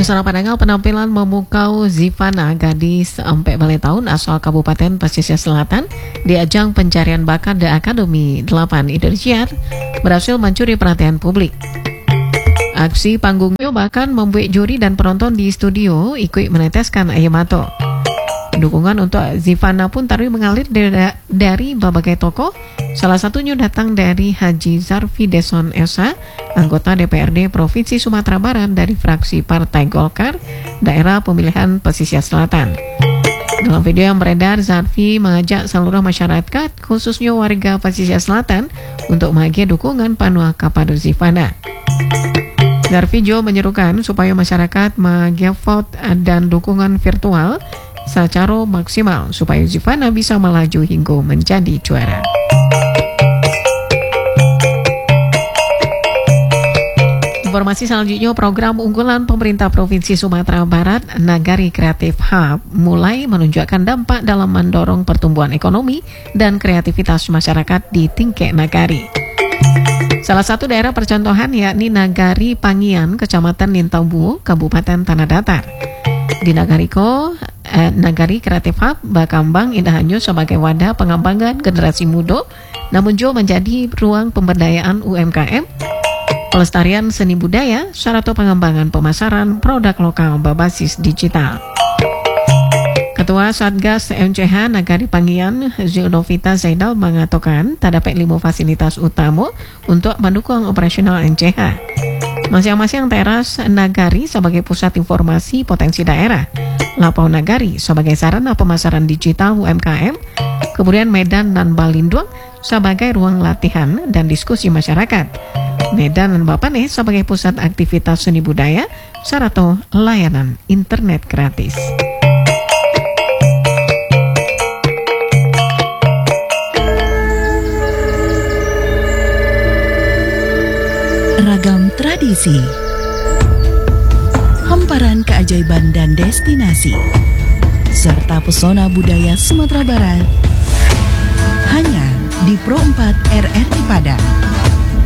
Saudara pendengar, penampilan memukau Zivana, gadis 4 balik tahun asal Kabupaten Pesisir Selatan di ajang pencarian bakat The Academy 8 Indonesia berhasil mencuri perhatian publik. Aksi panggungnya bahkan membuat juri dan penonton di studio ikut meneteskan air mata. Dukungan untuk Zivana pun terus mengalir dari berbagai tokoh. Salah satunya datang dari Haji Zarfi Deson Esa, anggota DPRD Provinsi Sumatera Barat dari fraksi Partai Golkar, daerah pemilihan Pesisir Selatan. Dalam video yang beredar, Zarfi mengajak seluruh masyarakat, khususnya warga Pesisir Selatan, untuk mengagai dukungan penuh kepada Zivana. Zarfi juga menyerukan supaya masyarakat mengagai vote dan dukungan virtual secara maksimal supaya Zivana bisa melaju hingga menjadi juara. Informasi selanjutnya, program unggulan pemerintah Provinsi Sumatera Barat Nagari Kreatif Hub mulai menunjukkan dampak dalam mendorong pertumbuhan ekonomi dan kreativitas masyarakat di tingkat nagari. Salah satu daerah percontohan yakni Nagari Pangian, Kecamatan Lintambu, Kabupaten Tanah Datar. Di Nagari Kreatif Hub berkembang tidak hanya sebagai wadah pengembangan generasi muda, namun juga menjadi ruang pemberdayaan UMKM, pelestarian seni budaya, serta pengembangan pemasaran produk lokal berbasis digital. Ketua Satgas MCH Nagari Pangian, Zulnovita Zainal, mengatakan terdapat 5 fasilitas utama untuk mendukung operasional MCH. Masing-masing teras Nagari sebagai pusat informasi potensi daerah, Lapau Nagari sebagai sarana pemasaran digital UMKM, kemudian Medan dan Balinduang sebagai ruang latihan dan diskusi masyarakat, Medan dan Bapane sebagai pusat aktivitas seni budaya, serta layanan internet gratis. Ragam tradisi, hamparan keajaiban dan destinasi, serta pesona budaya Sumatera Barat hanya di Pro 4 RRI Padang.